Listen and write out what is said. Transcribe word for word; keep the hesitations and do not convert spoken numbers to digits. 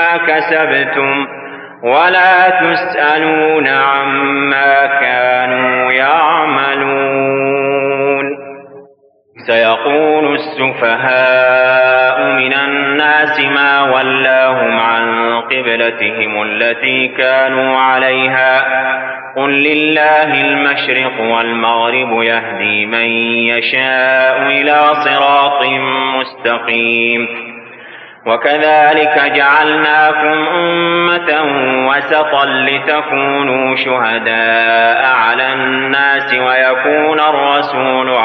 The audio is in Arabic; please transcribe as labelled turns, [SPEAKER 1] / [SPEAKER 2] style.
[SPEAKER 1] كسبتم ولا تسألون عما كانوا يعملون. سيقول السفهاء من الناس ما ولاهم عن قبلتهم التي كانوا عليها قل لله المشرق والمغرب يهدي من يشاء إلى صراط مستقيم. وكذلك جعلناكم أمة وسطا لتكونوا شهداء على الناس ويكون الرسول